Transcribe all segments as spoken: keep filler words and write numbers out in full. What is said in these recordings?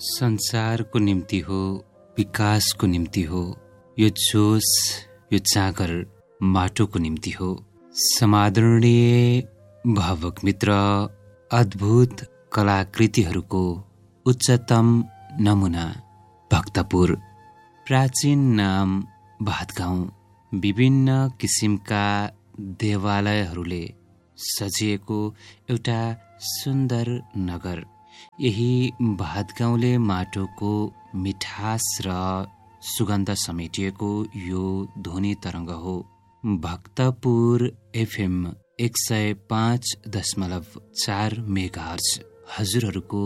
संसारको निम्ति हो, विकासको निम्ति हो, यो जोस यो जागर माटोको निम्ति हो। समादरणीय भावक मित्र, अद्भुत कलाकृतिहरूको उच्चतम नमुना भक्तपुर। प्राचीन नाम भातगाउँ। विभिन्न किसिमका देवालयहरूले सजिएको एउटा सुन्दर नगर। यही भातगाउँले माटोको मिठास र सुगन्ध समेटिएको यो ध्वनि तरङ्ग हो। भक्तपुर एफएम एक सय पाँच दशमलव चार मेगाहर्ज हजुरहरूको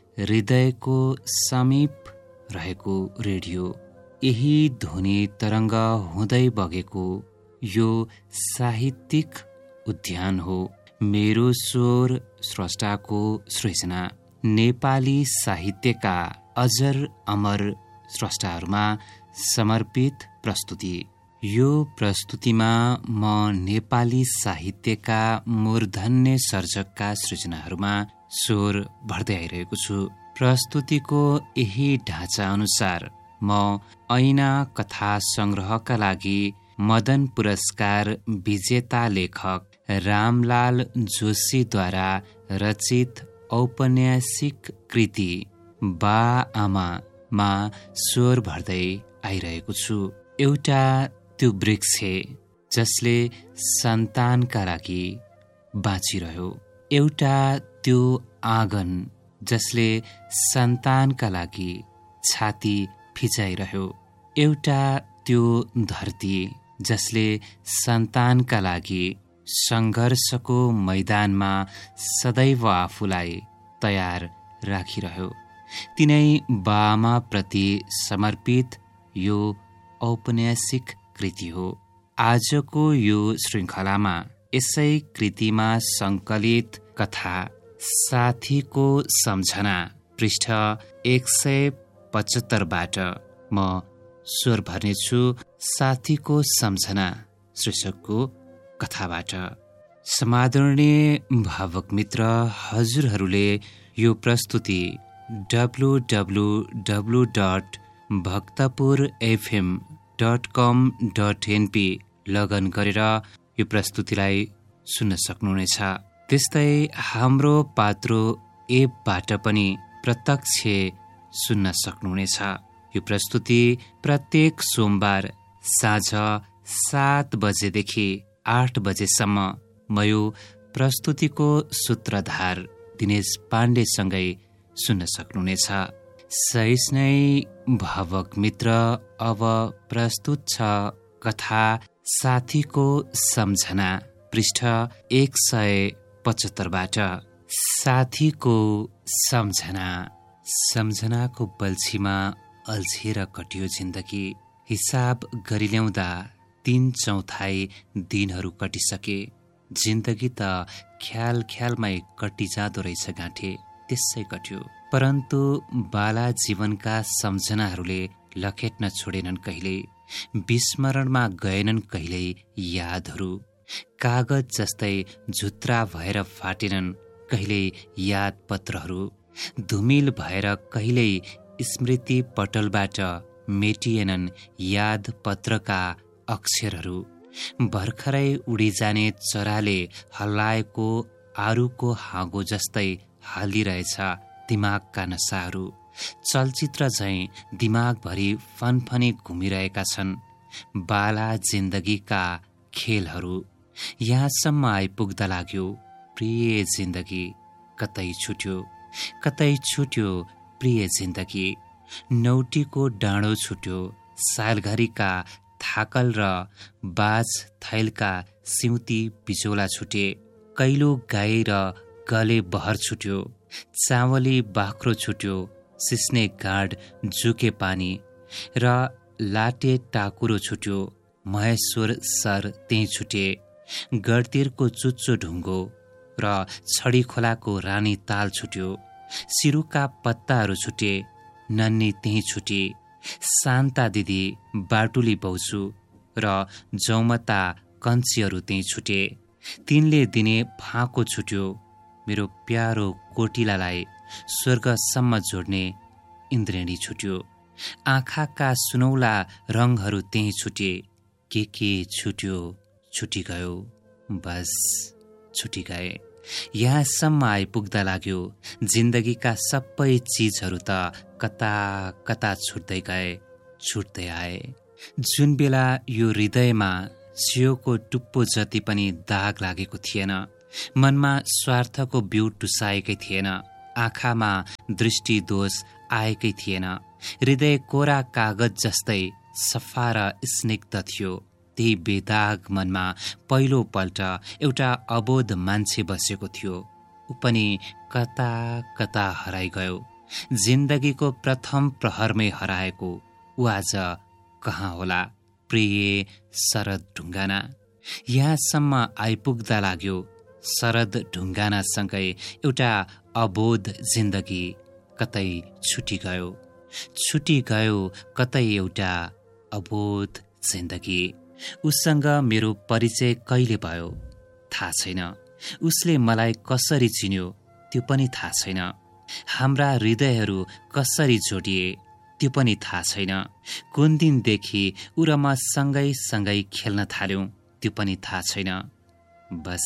हृदयको समीप रहेको रेडियो। यही ध्वनि तरङ्ग हुँदै बगेको यो साहित्यिक उद्यान हो। मेरो स्वर स्रष्टाको सृजना। नेपाली साहित्यका अजर अमर स्रष्टाहरूमा समर्पित प्रस्तुति। यो प्रस्तुतिमा म नेपाली साहित्यका मूर्धन्य सर्जकका सृजनाहरूमा स्वर भर्दै आइरहेको छु। प्रस्तुतिको यही ढाँचा अनुसार म ऐना कथा संग्रहका लागि मदन पुरस्कार विजेता लेखक रामलाल जोशीद्वारा रचित औपन्यासिक कृति बा आमामा स्वर भर्दै आइरहेको छु। एउटा त्यो वृक्ष जसले सन्तानका लागि बाँचिरह्यो, एउटा त्यो आँगन जसले सन्तानका लागि छाती फिजाइरह्यो, एउटा त्यो धरती जसले सन्तानका लागि सङ्घर्षको मैदानमा सदैव आफूलाई तयार राखिरह्यो। तिनै बामाप्रति समर्पित यो औपन्यासिक कृति हो। आजको यो श्रृङ्खलामा यसै कृतिमा सङ्कलित कथा साथीको सम्झना पृष्ठ एक सय पचहत्तरबाट म स्वर भर्नेछु। साथीको सम्झना शीर्षकको कथाबाट। समादरणीय भावक मित्र, हजुरहरूले यो प्रस्तुति W W W dot Bhaktapur FM dot कम डट एनपी लगन गरेर यो प्रस्तुतिलाई सुन्न सक्नुहुनेछ। त्यस्तै हाम्रो पात्रो एपबाट पनि प्रत्यक्ष सुन्न सक्नुहुनेछ। यो प्रस्तुति प्रत्येक सोमबार साँझ सात बजेदेखि आठ बजेसम्म म यो प्रस्तुतिको सूत्रधार दिनेश पाण्डेसँगै सुन्न सक्नुहुनेछ। सहिस नै भावक मित्र, अब प्रस्तुत छ कथा साथीको सम्झना पृष्ठ एक सय पचहत्तरबाट। साथीको सम्झना। सम्झनाको बल्छीमा अल्झिएर कटियो जिन्दगी। हिसाब गरिल्याउँदा तीन चौथाइ दिनहरू कटिसके। जिन्दगी त ख्याल ख्यालमै कटि जाँदो रहेछ गाँठे, त्यसै कट्यो। परन्तु बाला जीवनका सम्झनाहरूले लखेट्न छोडेनन् कहिल्यै, विस्मरणमा गएनन् कहिल्यै यादहरू। कागज जस्तै झुत्रा भएर फाटेनन् कहिल्यै याद पत्रहरू। धुमिल भएर कहिल्यै स्मृति पटलबाट मेटिएनन् याद पत्रका अक्षरहरू। भर्खरै उडी जाने चराले हल्लाएको आरुको हाँगो जस्तै हालिरहेछ दिमागका नसाहरू। चलचित्र झैँ दिमागभरि फनफनी घुमिरहेका छन् बाला जिन्दगीका खेलहरू। यहाँसम्म आइपुग्दा लाग्यो प्रिय जिन्दगी कतै छुट्यो, कतै छुट्यो प्रिय जिन्दगी। नौटीको डाँडो छुट्यो, सालघरीका थाकल र बाज थैलका सिउती बिचौला छुटे। कैलो गाई र गले बहर छुट्यो, चावली बाख्रो छुट्यो, सिस्ने गाड जुके पानी र लाटे टाकुरो छुट्यो। महेश्वर सर त्यही छुटे। गडतिरको चुच्चो ढुङ्गो र छडी खोलाको रानी ताल छुट्यो। सिरुका पत्ताहरू छुटे, नन्नी त्यही छुटी। शान्ता दिदी, बाटुली बौसु र जौमता कन्चीहरू त्यही छुटे। तिनले दिने फाँको छुट्यो। मेरो प्यारो कोटिलालाई स्वर्गसम्म जोड्ने इन्द्रेणी छुट्यो। आँखाका सुनौला रङहरू त्यही छुटे। के के छुट्यो, छुटी गयो, बस छुटी गए। यहाँसम्म आइपुग्दा लाग्यो जिन्दगीका सबै चिजहरू त कता कता छुट्दै गए, छुट्दै आए। जुन बेला यो हृदयमा सियोको टुप्पो जति पनि दाग लागेको थिएन, मनमा स्वार्थको बिउ टुसाएकै थिएन, आँखामा दृष्टि दोष आएकै थिएन, हृदय कोरा कागज जस्तै सफा र स्निग्ध थियो, त्यही बेदाग मनमा पहिलो पल्ट एउटा अबोध मान्छे बसेको थियो। ऊ पनि कता कता हराइ गयो। जिन्दगीको प्रथम प्रहरमै हराएको ऊ आज कहाँ होला? प्रिय शरद ढुङ्गाना। यहाँसम्म आइपुग्दा लाग्यो शरद ढुङ्गानासँगै एउटा अबोध जिन्दगी कतै छुटी गयो, छुटी गयो कतै एउटा अबोध जिन्दगी। उसँग मेरो परिचय कहिले भयो थाहा छैन। उसले मलाई कसरी चिन्यो त्यो पनि थाहा छैन। हाम्रा हृदयहरू कसरी जोडिए त्यो पनि थाहा छैन। कुन दिनदेखि ऊ र म सँगै सँगै खेल्न थाल्यौं त्यो पनि थाहा छैन। बस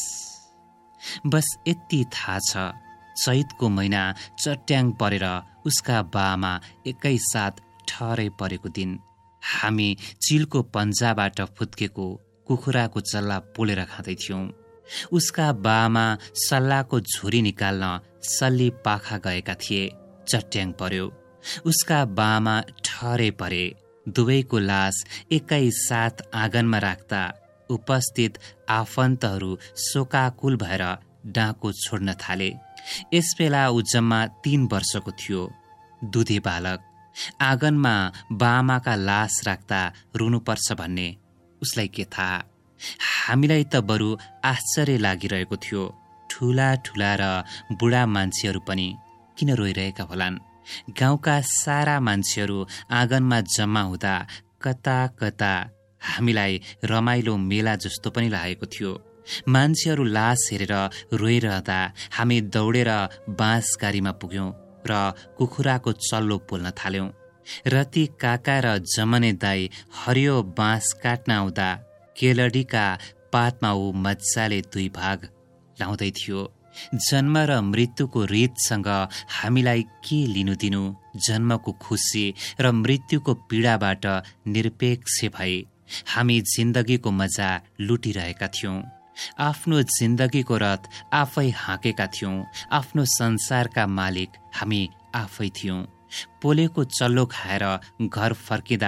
बस यति थाहा छ, चैतको महिना चट्याङ परेर उसका बामा एकैसाथ ठहरै परेको दिन हामी चिलको पन्जाबाट फुत्केको कुखुराको चल्ला पोलेर खाँदै थियौं। उसका बामा सल्लाको झुरी निकाल्न सल्ली पाखा गएका थिए। चट्याङ पर्यो। उसका बामा ठहरै परे। दुवैको लास एकैसाथ आँगनमा राख्दा उपस्थित आफन्तहरू शोकाकुल भएर डाँको छोड्न थाले। यसबेला ऊ जम्मा तीन वर्षको थियो, दुधे बालक। आँगनमा बामाका लास राख्दा रुनुपर्छ भन्ने उसलाई के थाहा? हामीलाई त बरु आश्चर्य लागिरहेको थियो। ठुला ठुला र बुढा मान्छेहरू पनि किन रोइरहेका होलान्? गाउँका सारा मान्छेहरू आँगनमा जम्मा हुँदा कता कता हामीलाई रमाइलो मेला जस्तो पनि लागेको थियो। मान्छेहरू लास हेरेर रोइरहँदा हामी दौडेर बाँसगारीमा पुग्यौं र कुखुराको चल्लो पोल्न थाल्यौं। रति काका र जमने दाई हरियो बाँस काट्न आउँदा केलडीका पातमा ऊ मजाले दुई भाग लाउँदै थियो। जन्म र मृत्युको रीतसँग हामीलाई के लिनु दिनु? जन्मको खुसी र मृत्युको पीडाबाट निरपेक्ष भई हामी जिन्दगीको मजा लुटिरहेका थियौं। आफ्नो जिन्दगीको रथ आफै हाँकेका थियौं। आफ्नो संसारका मालिक हामी आफै थियौं। पोलेको चल्लो खाएर घर फर्किँदा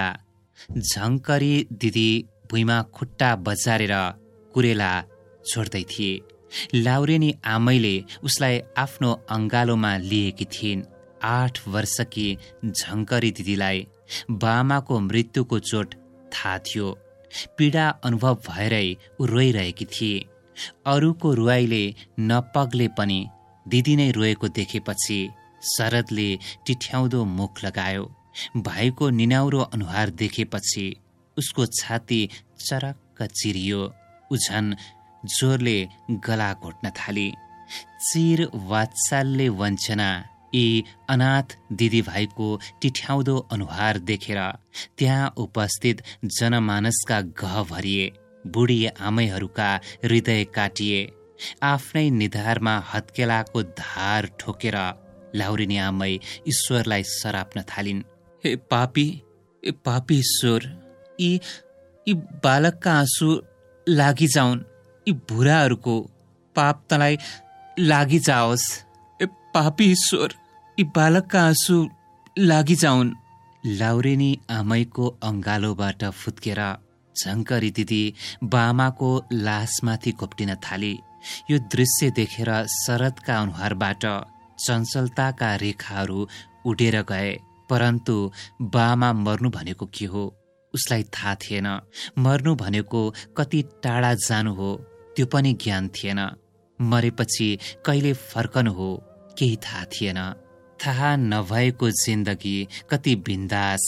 झङ्करी दिदी भुइँमा खुट्टा बजारेर कुरेला छोड्दै थिए। लाउरेनी आमैले उसलाई आफ्नो अङ्गालोमा लिएकी थिइन्। आठ वर्षकी झङ्करी दिदीलाई बामाको मृत्युको चोट थाहा थियो। पीडा अनुभव भएरै ऊ रोइरहेकी थिए। अरूको रुवाईले नपग्ले पनि दिदी नै रोएको देखेपछि शरदले टिठ्याउँदो मुख लगायो। भाइको निनाउरो अनुहार देखेपछि उसको छाती चरक्क चिरियो। ऊ झन् जोरले गला घोट्न थाली। चिर वात्सल्य वञ्चना यी अनाथ दिदीभाइको टिठ्याउँदो अनुहार देखेर त्यहाँ उपस्थित जनमानसका गह भरिए। बुढी आमैहरूका हृदय काटिए। आफ्नै निधारमा हत्केलाको धार ठोकेर लाउरिनी आमै ईश्वरलाई सराप्न थालिन्। हे पापी, ए पापी ईश्वर, यी यी बालकका आँसु लागि जाउन्। यी बुढाहरूको पाप तँलाई लागि जाओस्। ए पापी ईश्वर, यी बालकका आँसु लागि जाउन्। लाउरेनी आमैको अङ्गालोबाट फुत्केर झङ्करी दिदी बामाको लासमाथि घोप्टिन थाली। यो दृश्य देखेर शरदका अनुहारबाट चञ्चलताका रेखाहरू उडेर गए। परन्तु बामा मर्नु भनेको के हो उसलाई थाहा थिएन। मर्नु भनेको कति टाढा जानु हो त्यो पनि ज्ञान थिएन। मरेपछि कहिले फर्कनु हो केही थाहा थिएन। थाहा नभएको जिन्दगी कति बिन्दास,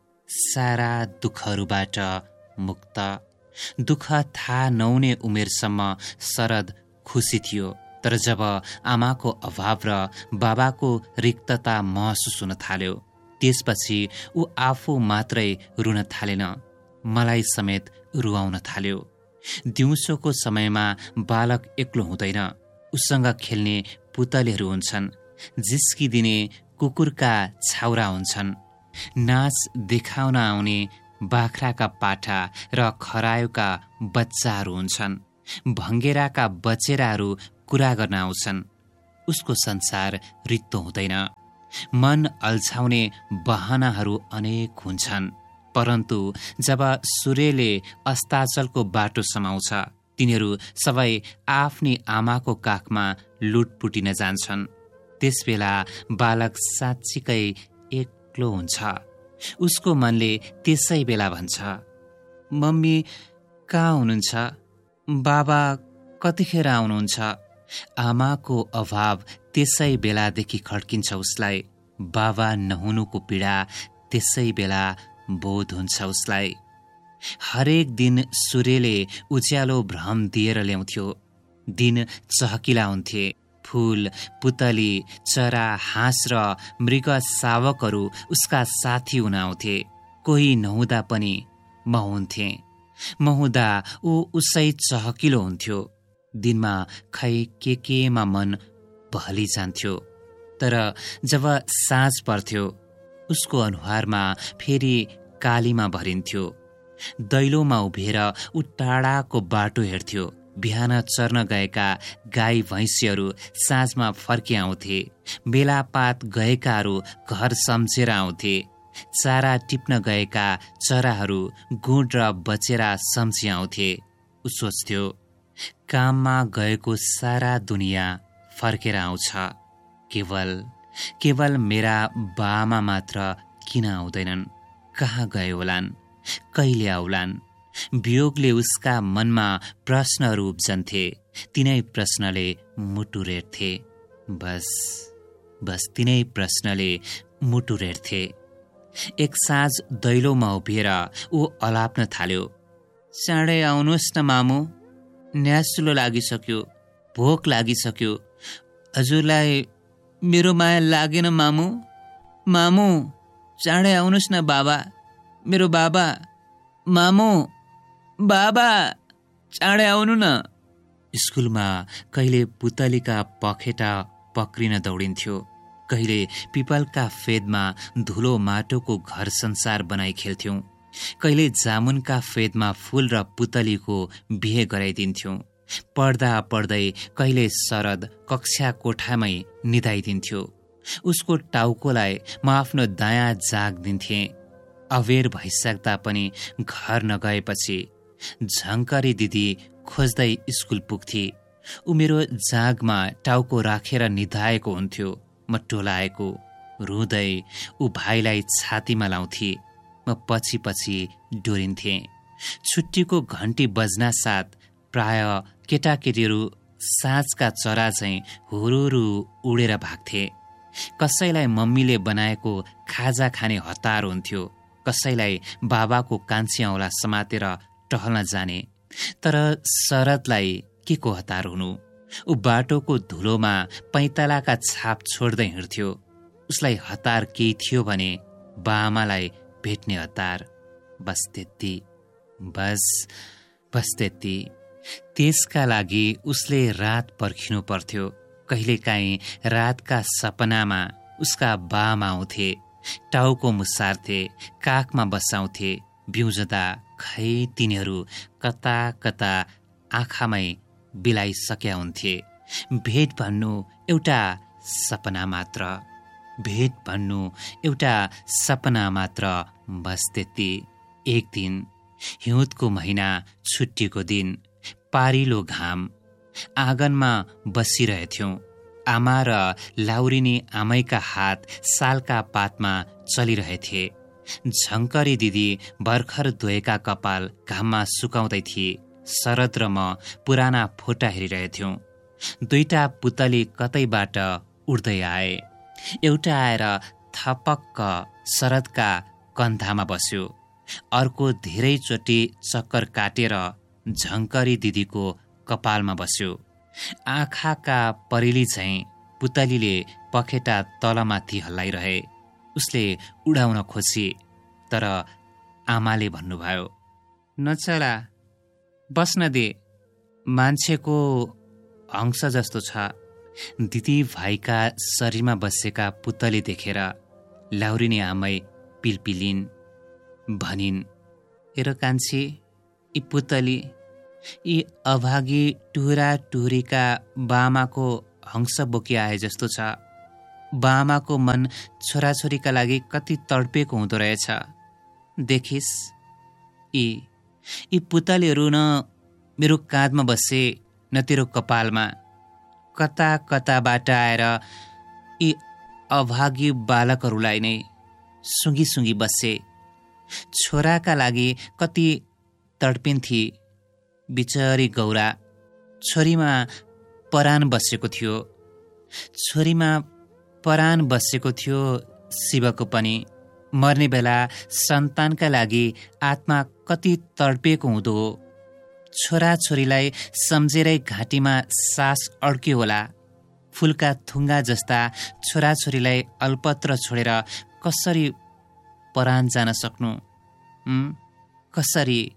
सारा दुःखहरूबाट मुक्त। दुःख थाहा नहुने उमेरसम्म शरद खुसी थियो। तर जब आमाको अभाव र बाबाको रिक्तता महसुस हुन थाल्यो, त्यसपछि ऊ आफू मात्रै रुन थालेन, मलाई समेत रुवाउन थाल्यो। दिउँसोको समयमा बालक एक्लो हुँदैन, उसँग खेल्ने पुतलीहरू हुन्छन्, जिस्किदिने कुकुरका छाउरा हुन्छन्, नाच देखाउन आउने बाख्राका पाठा र खरायोका बच्चाहरू हुन्छन्, भङ्गेराका बचेराहरू कुरा गर्न आउँछन्। उसको संसार रित्तो हुँदैन। मन अल्झाउने बहानाहरू अनेक हुन्छन्, परन्तु जब सूर्यले अस्ताचलको बाटो समाउँछ, तिनीहरू सबै आफ्नी आमाको काखमा लुटपुटिन जान्छन्। त्यसबेला बालक साँच्चीकै एक्लो हुन्छ। उसको मनले त्यसै बेला भन्छ, मम्मी कहाँ हुनुहुन्छ? बाबा कतिखेर आउनुहुन्छ? आमाको अभाव त्यसै बेलादेखि खड्किन्छ उसलाई। बाबा नहुनुको पीडा त्यसै बेला बोध हुन्छ उसलाई। हरेक दिन सूर्यले उज्यालो भ्रम दिएर ल्याउँथ्यो। दिन चहकिला हुन्थे। फूल, पुतली, चरा, हाँस र मृग शावकहरू उसका साथी हुन आउँथे। कोही नहुँदा पनि म हुन्थे। म हुँदा ऊ उसै चहकिलो हुन्थ्यो। दिनमा खै के केमा मन बहली जान्थ्यो। तर जब साँझ पर्थ्यो, उसको अनुहारमा फेरि कालीमा भरिन्थ्यो। दैलोमा उभिएर ऊ टाढाको बाटो हेर्थ्यो। बिहान चर्न गएका गाई भैँसीहरू साँझमा फर्किआउँथे। बेलापात गएकाहरू घर सम्झेर आउँथे। चारा टिप्न गएका चराहरू गुँड र बचेरा सम्झी आउँथे। ऊ सोच्थ्यो, काममा गएको सारा दुनियाँ फर्केर आउँछ, केवल केवल मेरा बामा मात्र किन आउँदैनन्? कहाँ गए होलान्? कहिले आउलान्? वियोगले उसका मनमा प्रश्नहरू उब्जन्थे। तिनै प्रश्नले मुटु रेड्थे। बस बस तिनै प्रश्नले मुटु रेड्थे। एक साँझ दैलोमा उभिएर ऊ अलाप्न थाल्यो, चाँडै आउनुहोस् न मामु, न्यासुलो लागिसक्यो, भोक लागिसक्यो। हजुरलाई मेरो माया लागेन मामु? मामु चाँडै आउनुहोस् न बाबा, मेरो बाबा। मामु, बाबा चाँडै आउनु न। स्कुलमा कहिले पुतलीका पखेटा पक्रिन दौडिन्थ्यो, कहिले पिपलका फेदमा धुलो माटोको घर संसार बनाई खेल्थ्यौं, कहिले जामुनका फेदमा फूल र पुतलीको बिहे गराइदिन्थ्यौं। पढ्दा पढ्दै कहिले शरद कक्षा कोठामै निधाइदिन्थ्यो। उसको टाउकोलाई म आफ्नो दायाँ जाग दिन्थेँ। अवेर भइसक्दा पनि घर नगएपछि झङ्करी दिदी खोज्दै स्कुल पुग्थे। ऊ मेरो जागमा टाउको राखेर निधाएको हुन्थ्यो। म टोलाएको रुँदै ऊ भाइलाई छातीमा लाउँथे। म पछि पछि डोरिन्थेँ। छुट्टीको घन्टी बज्न साथ प्राय केटाकेटीहरू साँझका चरा चाहिँ हुरुरु उडेर भाग्थे। कसैलाई मम्मीले बनाएको खाजा खाने हतार हुन्थ्यो, कसैलाई बाबाको कान्छी औँला समातेर टहल्न जाने। तर शरदलाई के को हतार हुनु? ऊ बाटोको धुलोमा पैतालाका छाप छोड्दै हिँड्थ्यो। उसलाई हतार केही थियो भने बाआमालाई भेट्ने हतार। बस त्यति, बस बस त्यति। त्यसका लागि उसले रात पर्खिनु पर्थ्यो। कहिलेकाहीँ रातका सपनामा उसका बाआमा आउँथे, टाउको मुसार्थे, काखमा बसाउँथे। बिउजदा खै तिनीहरू कता कता आँखामै बिलाइसक्या हुन्थे। भेट भन्नु एउटा सपना मात्र, भेट भन्नु एउटा सपना मात्र, बस त्यति। एक दिन हिउँदको महिना, छुट्टीको दिन, पारिलो घाम, आँगनमा बसिरहेथ्यौं। आमा र लाउरिनी आमैका हात सालका पातमा चलिरहेथे। झङ्करी दिदी भर्खर धोएका कपाल घाममा सुकाउँदै थिए। शरद र म पुराना फोटा हेरिरहेथ्यौं। दुईटा पुतली कतैबाट उड्दै आए। एउटा आएर थपक्क शरदका कन्धामा बस्यो। अर्को धेरैचोटि चक्कर काटेर झङ्करी दिदीको कपालमा बस्यो। आँखाका परेली चाहिँ पुतलीले पखेटा तलमाथि हल्लाइरहे। उसले उडाउन खोजे, तर आमाले भन्नुभयो, नचला, बस्न दे, मान्छेको हंस जस्तो छ। दिदी भाइका शरीरमा बसेका पुतली देखेर लाउरिनी आमै पिलपिलिन्, भनिन्, हेर कान्छी, यी पुतली, यी अभागी टुरा टुरीका बामाको हंस बोकी आए जस्तो छ। बामाको मन छोराछोरीका लागि कति तडपेको हुँदो रहेछ। देखिस्, यी यी पुतलीहरू न मेरो काँधमा बसे, न तेरो कपालमा। कता कताबाट आएर यी अभागी बालकहरूलाई नै सुँगी सुँगी बसे। छोराका लागि कति तडपिन्थी बिचरी गौरा। छोरीमा परान बसेको थियो, छोरीमा परान बसेको थियो शिवको पनि। मर्ने बेला सन्तानका लागि आत्मा कति तडपेको हुँदो हो। छोराछोरीलाई सम्झेरै घाँटीमा सास अड्क्यो होला। फुलका थुङ्गा जस्ता छोराछोरीलाई अल्पत्र छोडेर कसरी परान जान सक्नु? कसरी?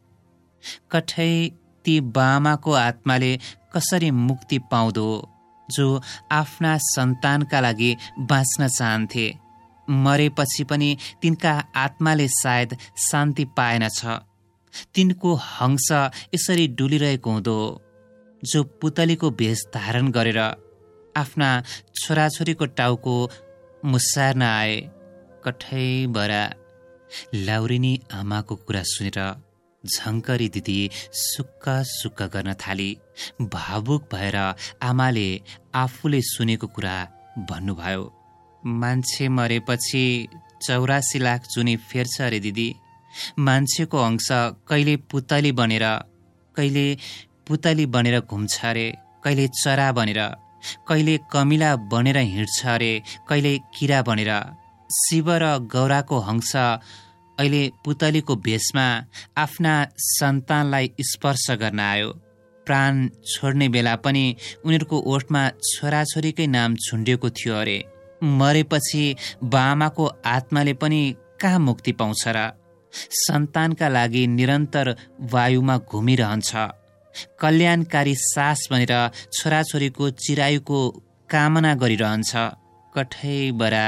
कठै ती बामाको आत्माले कसरी मुक्ति पाउँदो, जो आफ्ना सन्तानका लागि बाँच्न चाहन्थे। मरेपछि पनि तिनका आत्माले सायद शान्ति पाएनछ। तिनको हंस यसरी डुलिरहेको हुँदो, जो पुतलीको भेष धारण गरेर आफ्ना छोराछोरीको टाउको मुसार्न आए। कठै बरा। लाउरिनी आमाको कुरा सुनेर झङ्करी दिदी सुक्क सुक्क गर्न थाली। भावुक भएर आमाले आफूले सुनेको कुरा भन्नुभयो, मान्छे मरेपछि चौरासी लाख जुनी फेर्छ अरे दिदी। मान्छेको अंश कहिले पुतली बनेर, कहिले पुतली बनेर घुम्छ अरे, कहिले चरा बनेर, कहिले कमिला बनेर हिँड्छ अरे, कहिले किरा बनेर। शिव र गौराको हंस अहिले पुतलीको भेषमा आफ्ना सन्तानलाई स्पर्श गर्न आयो। प्राण छोड्ने बेला पनि उनीहरूको ओठमा छोराछोरीकै नाम छुन्डिएको थियो अरे। मरेपछि बामाको आत्माले पनि कहाँ मुक्ति पाउँछ र? सन्तानका लागि निरन्तर वायुमा घुमिरहन्छ। कल्याणकारी सास बनेर छोराछोरीको चिरायुको कामना गरिरहन्छ। कठै बरा,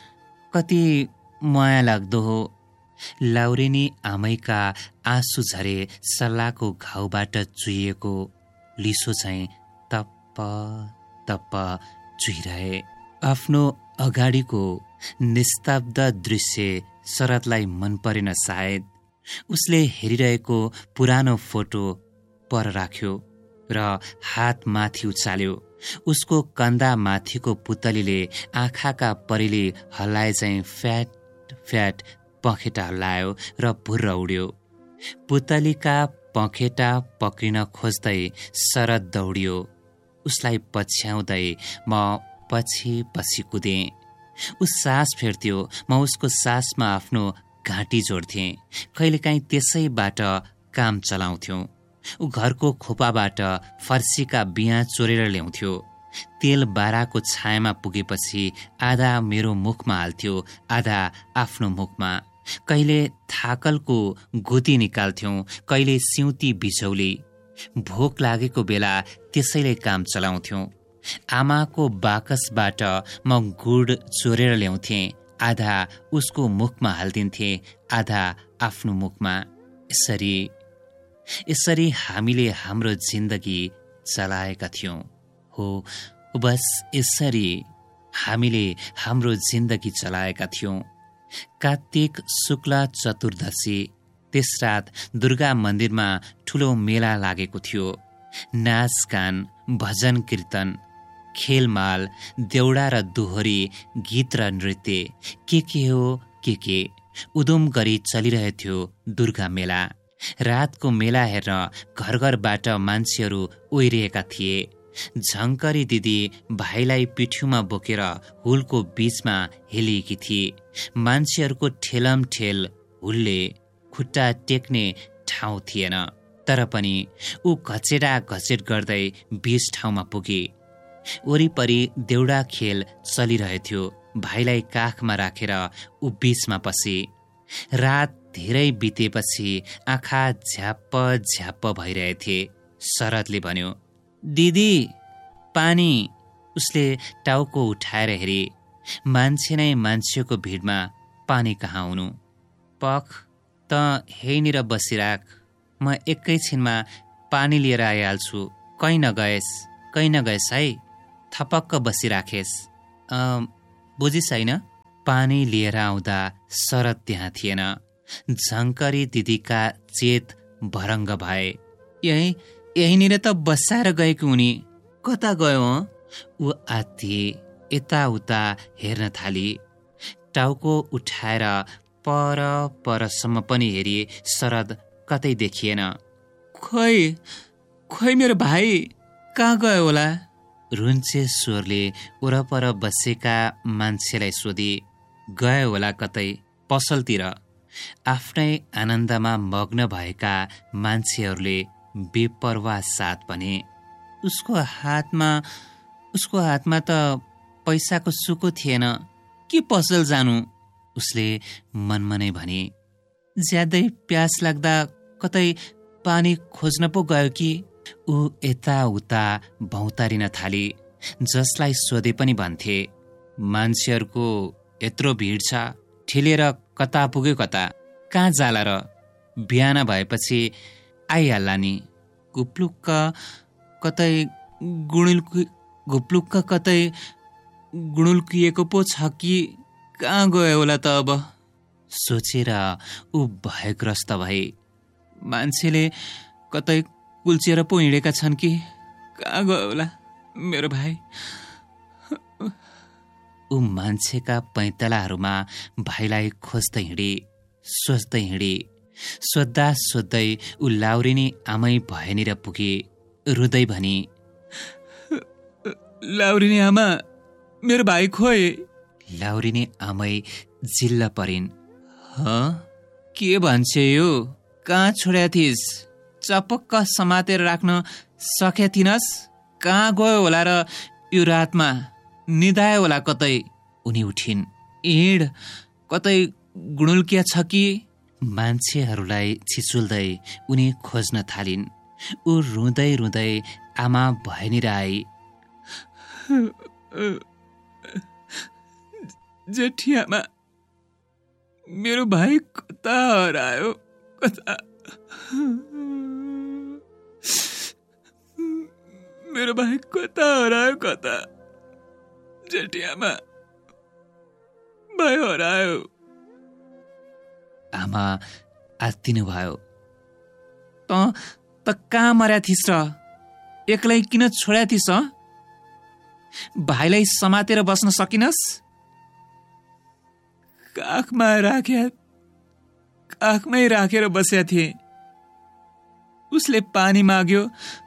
कति माया लाग्दो हो। लाउरिनी आमैका आँसु झरे सल्लाहको घाउबाट चुहिएको लिसो चाहिँ तप्प तप्प चुहिरहे। आफ्नो अगाडिको निस्तब्ध दृश्य शरदलाई मन परेन सायद। उसले हेरिरहेको पुरानो फोटो पर राख्यो र हात माथि उचाल्यो। उसको कन्दा माथिको पुतलीले आँखाका परेली हल्लाए चाहिँ फ्याट फ्याट पखेटा हल्लायो र भुर्र उड्यो। पुतलीका पखेटा पक्रिन खोज्दै शरद दौडियो। उसलाई पछ्याउँदै म पछि पछि कुदेँ। उस सास फेर्थ्यो, म उसको सासमा आफ्नो घाँटी जोड्थेँ। कहिलेकाहीँ त्यसैबाट काम चलाउँथ्यौँ। ऊ घरको खोपाबाट फर्सीका बिहा चोरेर ल्याउँथ्यो। तेल बाराको छायामा पुगेपछि आधा मेरो मुखमा हाल्थ्यो, आधा आफ्नो मुखमा। कहिले थाकलको गुती निकाल्थ्यौं, कहिले सिउती बिजौली। भोक लागेको बेला त्यसैले काम चलाउँथ्यौं। आमाको बाकसबाट म गुड चोरेर ल्याउँथेँ, आधा उसको मुखमा हालिदिन्थे, आधा आफ्नो मुखमा। यसरी यसरी हामीले हाम्रो जिन्दगी चलाएका थियौं। हो, बस यसरी हामीले हाम्रो जिन्दगी चलाएका थियौं। कार्तिक शुक्ल चतुर्दशी त्यस रात दुर्गा मन्दिरमा ठुलो मेला लागेको थियो। नाच गान, भजन कीर्तन, खेलमाल, देउडा र दोहोरी, गीत र नृत्य, के के हो के के उदुम गरी चलिरहेथ्यो दुर्गा मेला। रातको मेला हेर्न घर घरबाट मान्छेहरू ओइरहेका थिए। झङ्करी दिदी भाइलाई पिठ्यूमा बोकेर हुलको बीचमा हेलिएकी थिए। मान्छेहरूको ठेलम ठेल, हुलले खुट्टा टेक्ने ठाउँ थिएन। तर पनि ऊ घचेडा घचेट गर्दै बीच ठाउँमा पुगे। वरिपरि देउडा खेल चलिरहेथ्यो। भाइलाई काखमा राखेर ऊ बीचमा पसे। रात धेरै बितेपछि आँखा झ्याप्प झ्याप्प भइरहेथे। शरदले भन्यो, दिदी पानी। उसले टाउको उठाएर हेरे। मान्छे नै मान्छेको भिडमा पानी कहाँ हुनु। पख त हेनिर बसिराख, म एकैछिनमा पानी लिएर आइहाल्छु। कहीँ नगएस् कहीँ नगएस् है, थपक्क बसिराखेस्। बुझिस् होइन? पानी लिएर आउँदा शरद त्यहाँ थिएन। झङ्करी दिदीका चेत भरङ्ग भए। यही यहीँनिर त बसाएर गएको उनी कता गयो? ऊ आत्तिए, यताउता हेर्न थाली। टाउको उठाएर पर परसम्म पनि हेरिए, शरद कतै देखिएन। खोइ खोइ मेरो भाइ कहाँ गयो होला? रुन्चे स्वरले वरपर बसेका मान्छेलाई सोधे। गयो होला कतै पसलतिर। आफ्नै आनन्दमा मग्न भएका मान्छेहरूले बेपरवाह साथ भने। उसको हातमा उसको हातमा त पैसाको सुको थिएन, के पसल जानु? उसले मनमा नै भने। ज्यादै प्यास लाग्दा कतै पानी खोज्न पो गयो कि? ऊ यताउता भौतारिन थाली। जसलाई सोधे पनि भन्थे, मान्छेहरूको यत्रो भिड छ, ठेलेर कता पुग्यो कता, कहाँ जाला र? बिहान भएपछि आइहाल्ला नि। गुप्लुक्क कतै गुणुल्कु गुप्लुक्क कतै गुणुल्किएको पो छ कि कहाँ गयो होला त अब? सोचेर ऊ भयग्रस्त भए। मान्छेले कतै कुल्चिएर पो हिँडेका छन् कि कहाँ गयो होला मेरो भाइ? ऊ मान्छेका पैँतलाहरूमा भाइलाई खोज्दै हिँडे, सोच्दै हिँडे। सोद्धा सोध्दै ऊ लाउरिनी आमै भएनिर पुगे। रुँदै भनी, लाउरिनी आमा, मेरो भाइ खोइ। लाउरिनी आमै जिल्ल परिन्। ह के भन्छ यो? कहाँ छोड्या थिइस्? चपक्क समातेर राख्न सके थिइनस्? कहाँ गयो होला र यो रातमा? निदायो होला कतै? उनी उठिन्। हिँड, कतै गुणुल्किया छ कि? मान्छेहरूलाई छिचुल्दै उनी खोज्न थालिन्। ऊ रुँदै रुँदै आमा भएनिर आई। जेठियामा, मेरो भाइ कता हरायो कता? मेरो भाइ कता हरायो कता? जेठियामा, भाइ हरायो। आमा आत्तिनु भयो। त त कहाँ मर्या थिइस् र? एक्लै किन छोड्या थिइस्? भाइलाई समातेर बस्न सकिनस्? काखमा राख्या काखमै राखेर बस्या थिए। उसले पानी माग्यो,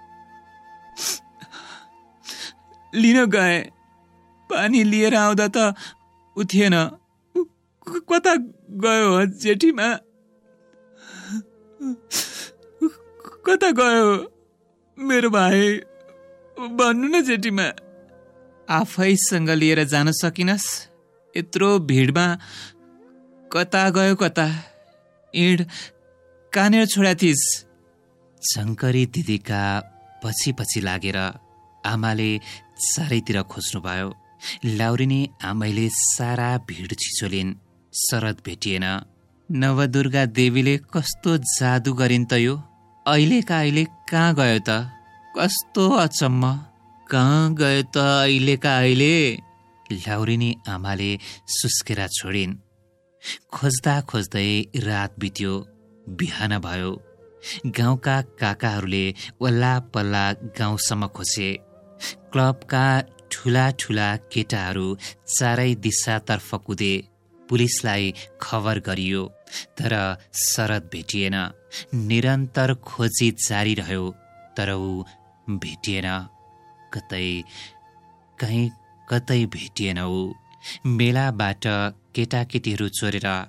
लिन गए। पानी लिएर आउँदा त उ थिएन। कता गयो जेठीमा? कता गयो मेरो भाइ? भन्नु न जेठीमा। आफैसँग लिएर जान सकिनस्? यत्रो भिडमा कता गयो कता? हिँड, कहाँनिर छोड्या थिइस्? शङ्करी दिदीका पछि पछि लागेर आमाले चारैतिर खोज्नुभयो। लाउरिनी आमैले सारा भिड छिचोलिन्। शरद भेटिएन। नवदुर्गा देवीले कस्तो जादु गरिन् त यो? अहिलेका अहिले कहाँ गयो त? कस्तो अचम्म, कहाँ गयो त अहिलेका अहिले? लाउरिनी आमाले सुस्केरा छोडिन्। खोज्दा खोज्दै रात बित्यो। बिहान भयो। गाउँका काकाहरूले वल्ला पल्ला गाउँसम्म खोजे। क्लबका ठुला ठुला केटाहरू चारै दिशातर्फ कुदे। पुलिसलाई खबर गरियो, तर शरद भेटिएन। निरन्तर खोजी जारी रह्यो, तर ऊ भेटिएन। कतै कहीँ कतै भेटिएन ऊ। मेलाबाट केटाकेटीहरू चोरेर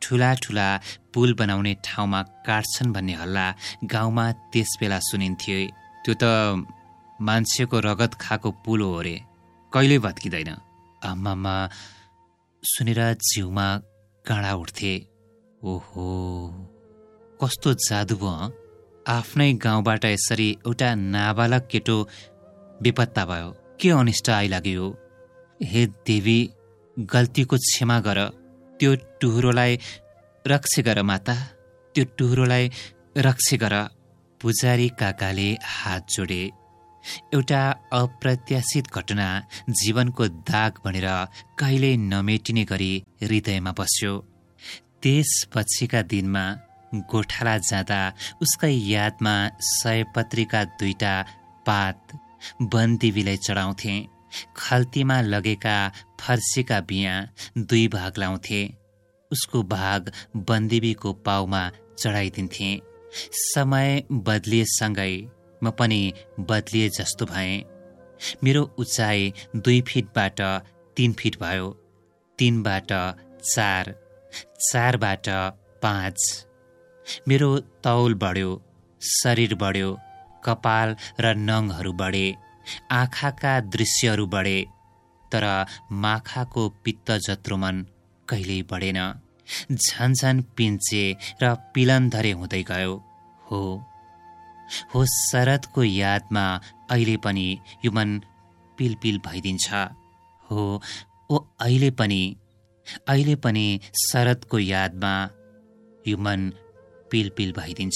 ठुला ठुला पुल बनाउने ठाउँमा काट्छन् भन्ने हल्ला गाउँमा त्यसबेला सुनिन्थ्यो। त्यो त मान्छेको रगत खाएको पुल हो रे, कहिले भत्किँदैन। आमामा सुनेर जिउमा काँडा उठ्थे। ओहो, कस्तो जादु भयो। आफ्नै गाउँबाट यसरी एउटा नाबालक केटो बेपत्ता भयो। के अनिष्ट आइलाग्यो। हे देवी, गल्तीको क्षमा गर। त्यो टुहुरोलाई रक्षा गर माता, त्यो टुहुरोलाई रक्षा गर। पुजारी काकाले हात जोडे। एउटा अप्रत्याशित घटना जीवनको दाग बनेर कहिल्यै नमेटिने गरी हृदयमा बस्यो। त्यसपछिका दिनमा गोठाला जाँदा उसकै यादमा सयपत्रीका दुईटा पात बनदेवीलाई चढाउँथे। खल्तीमा लगेका फर्सीका बिया दुई भाग लाउँथे। उसको भाग बनदेवीको पाउमा चढाइदिन्थे। समय बदलिएसँगै म पनि बदलिए जस्तो भएँ। मेरो उचाइ दुई फिटबाट तीन फिट भयो, तीनबाट चार, चारबाट पाँच। मेरो तौल बढ्यो, शरीर बढ्यो, कपाल र नङहरू बढे, आँखाका दृश्यहरू बढे, तर माखाको पित्त जत्रो मन कहिल्यै बढेन। झन्झन पिन्चे र पिलनधरे हुँदै गयो। हो हो शरदको यादमा अहिले पनि यो मन पिलपिल भइदिन्छ। हो ओ अहिले पनि अहिले पनि शरदको यादमा यो मन पिलपिल भइदिन्छ।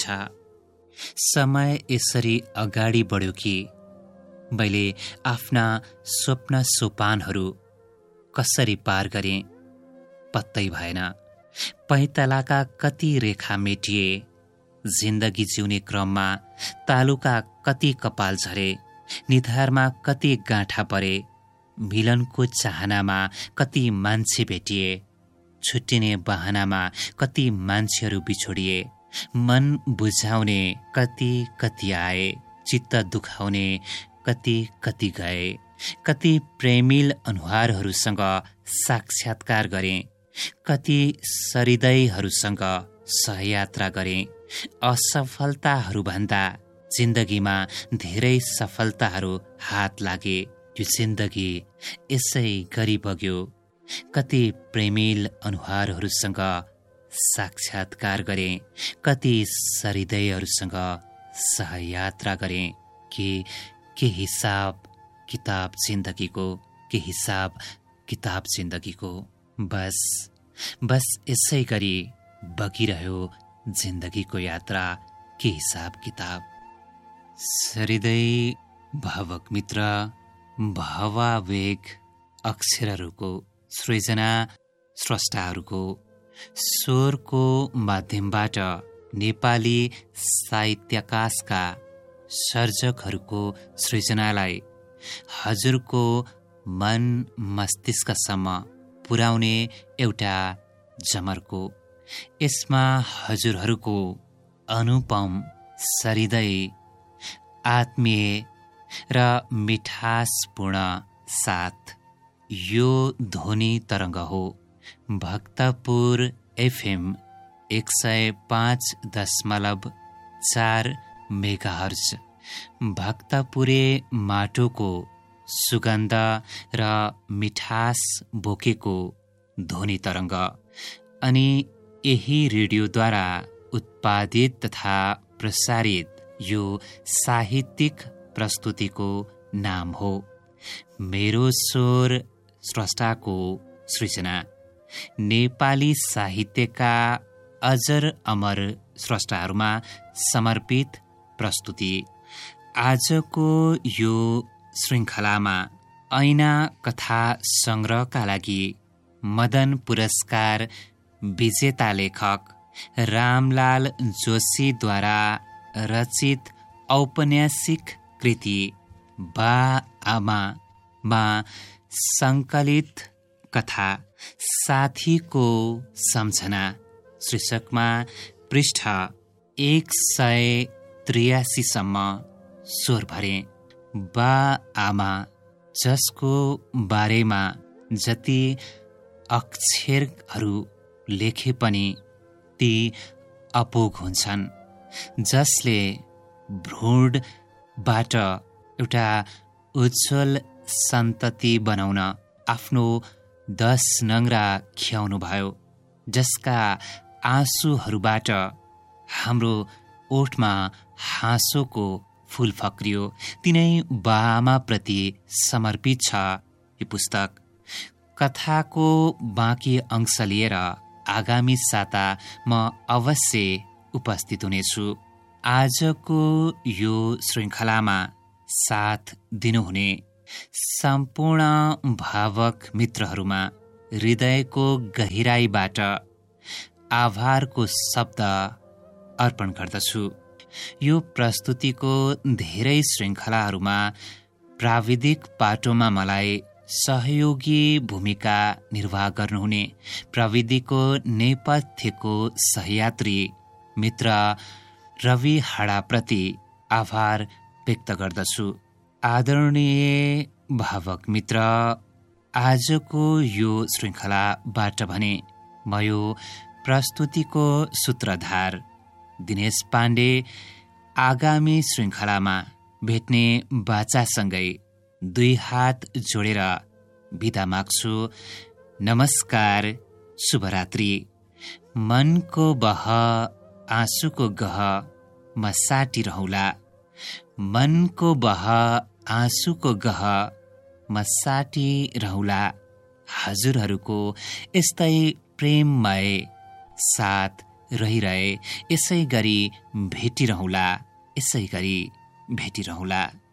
समय यसरी अगाडि बढ्यो कि मैले आफ्ना स्वप्न सोपानहरू कसरी पार गरेँ पत्तै भएन। पैतालाका कति रेखा मेटिए। जिन्दगी जिउने क्रममा तालुका कति कपाल झरे, निधारमा कति गाँठा परे, मिलनको चाहनामा कति मान्छे भेटिए, छुट्टिने बहानामा कति मान्छेहरू बिछोडिए, मन बुझाउने कति कति आए, चित्त दुखाउने कति कति गए। कति प्रेमिल अनुहारहरूसँग साक्षात्कार गरे, कति सहृदयहरूसँग सहयात्रा गरे। असफलताहरूभन्दा जिन्दगीमा धेरै सफलताहरू हात लागे। यो जिन्दगी यसै गरी बग्यो। कति प्रेमिल अनुहारहरूसँग साक्षात्कार गरे, कति सहृदयहरूसँग सहयात्रा गरे। के के हिसाब किताब जिन्दगीको, के हिसाब किताब जिन्दगीको। बस बस यसै गरी बगिरह्यो जिन्दगीको यात्रा। के हिसाब किताब। हृदय भावक मित्र, भावावेग अक्षरहरूको सृजना स्रष्टाहरूको स्वरको माध्यमबाट नेपाली साहित्याकाशका सर्जकहरूको सृजनालाई हजुरको मन मस्तिष्कसम्म पुर्याउने एउटा जमर्को। यसमा हजुरहरूको अनुपम, सहृदय, आत्मीय र मिठासपूर्ण साथ यो ध्वनि तरङ्ग हो। भक्तपुर एफएम एक सय पाँच दशमलव चार मेगाहर्ज। भक्तपुरे माटोको सुगन्ध र मिठास बोकेको ध्वनि तरङ्ग। अनि यही रेडियोद्वारा उत्पादित तथा प्रसारित यो साहित्यिक प्रस्तुतिको नाम हो। मेरो स्वर स्रष्टाको सृजना। नेपाली साहित्यका अजर अमर स्रष्टाहरूमा समर्पित प्रस्तुति। आजको यो श्रृङ्खलामा ऐना कथा सङ्ग्रहका लागि मदन पुरस्कार विजेता लेखक रामलाल जोशीद्वारा रचित औपन्यासिक कृति बा आमामा सङ्कलित कथा साथीको सम्झना शीर्षकमा पृष्ठ एक सय त्रियासीसम्म स्वर भरे। बा आमा जसको बारेमा जति अक्षरहरू लेखे पनि ती अपोग हुन्छन्, जसले भ्रूणबाट एउटा उज्जवल सन्तति बनाउन आफ्नो दस नङ्ग्रा खियाउनुभयो, जसका आँसुहरूबाट हाम्रो ओठमा हाँसोको फूल फक्रियो। तिनै बाआमाप्रति समर्पित छ यो पुस्तक। कथाको बाँकी अंश लिएर आगामी साता म अवश्य उपस्थित हुनेछु। आजको यो श्रृङ्खलामा साथ दिनुहुने सम्पूर्ण भावक मित्रहरूमा हृदयको गहिराईबाट आभारको शब्द अर्पण गर्दछु। यो प्रस्तुतिको धेरै श्रृङ्खलाहरूमा प्राविधिक पाटोमा मलाई सहयोगी भूमिका निर्वाह गर्नुहुने प्रविधिको नेपथ्यको सहयात्री मित्र रवि हाडाप्रति आभार व्यक्त गर्दछु। आदरणीय भावक मित्र, आजको यो श्रृङ्खलाबाट भने म यो प्रस्तुतिको सूत्रधार दिनेश पाण्डे आगामी श्रृङ्खलामा भेट्ने बाचासँगै दुई हात जोडेर बिदा माग्छु। नमस्कार, शुभरात्रि। मनको बह आँसुको गह म साटिरहौला, मनको बह आँसुको गह म साटिरहौला। हजुरहरूको यस्तै प्रेममय साथ रहिरहे, यसै गरी भेटिरहौला, यसै गरी भेटिरहौला।